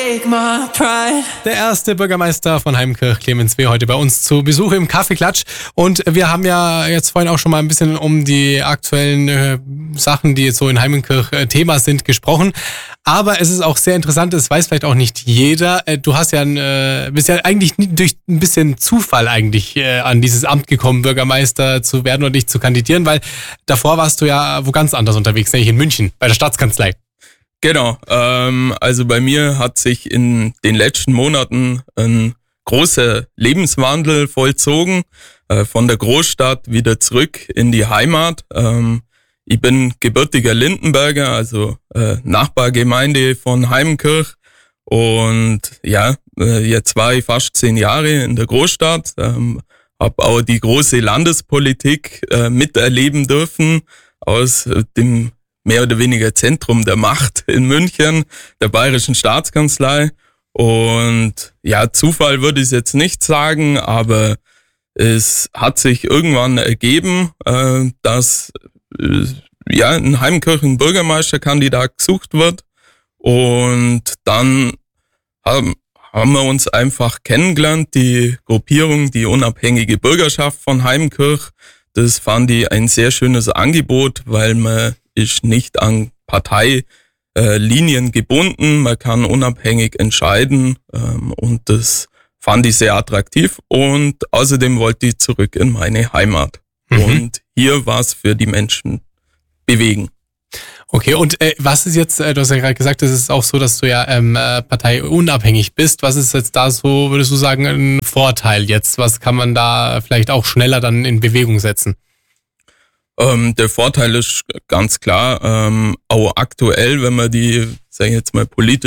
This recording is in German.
Der erste Bürgermeister von Heimkirch, Clemens W., heute bei uns zu Besuch im Kaffeeklatsch. Und wir haben ja jetzt vorhin auch schon mal ein bisschen um die aktuellen Sachen, die jetzt so in Heimkirch Thema sind, gesprochen. Aber es ist auch sehr interessant, das weiß vielleicht auch nicht jeder. Du hast ja bist ja eigentlich durch ein bisschen Zufall eigentlich an dieses Amt gekommen, Bürgermeister zu werden und nicht zu kandidieren, weil davor warst du ja wo ganz anders unterwegs, nämlich in München, bei der Staatskanzlei. Genau, also bei mir hat sich in den letzten Monaten ein großer Lebenswandel vollzogen, von der Großstadt wieder zurück in die Heimat. Ich bin gebürtiger Lindenberger, also Nachbargemeinde von Heimkirch, und ja, jetzt war ich fast 10 Jahre in der Großstadt, habe auch die große Landespolitik miterleben dürfen aus dem mehr oder weniger Zentrum der Macht in München, der Bayerischen Staatskanzlei. Und ja, Zufall würde ich es jetzt nicht sagen, aber es hat sich irgendwann ergeben, dass in Heimkirch ein Bürgermeisterkandidat gesucht wird. Und dann haben wir uns einfach kennengelernt, die Gruppierung, die unabhängige Bürgerschaft von Heimkirch. Das fand ich ein sehr schönes Angebot, weil man ist nicht an Parteilinien gebunden, man kann unabhängig entscheiden, und das fand ich sehr attraktiv, und außerdem wollte ich zurück in meine Heimat und hier was für die Menschen bewegen. Okay, und was ist jetzt, du hast ja gerade gesagt, es ist auch so, dass du ja parteiunabhängig bist. Was ist jetzt da so, würdest du sagen, ein Vorteil jetzt? Was kann man da vielleicht auch schneller dann in Bewegung setzen? Der Vorteil ist ganz klar, auch aktuell, wenn man die, sag ich jetzt mal, politische